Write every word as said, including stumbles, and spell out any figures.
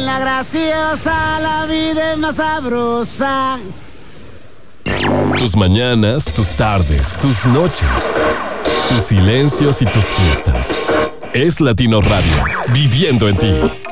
la graciosa, la vida es más sabrosa. Tus mañanas, tus tardes, tus noches, tus silencios y tus fiestas. Es Latino Radio, viviendo en ti.